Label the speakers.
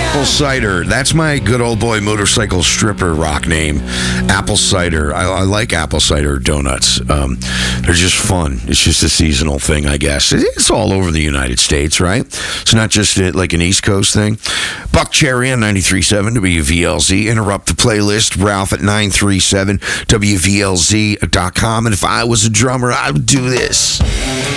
Speaker 1: Apple cider. That's my good old boy motorcycle stripper rock name. Apple cider. I like apple cider donuts. They're just fun. It's just a seasonal thing, I guess. It's all over the United States, right? It's not just like an East Coast thing. Buck Cherry on 93.7 WVLZ. Interrupt the playlist. Ralph at 937 WVLZ.com. And if I was a drummer, I would do this.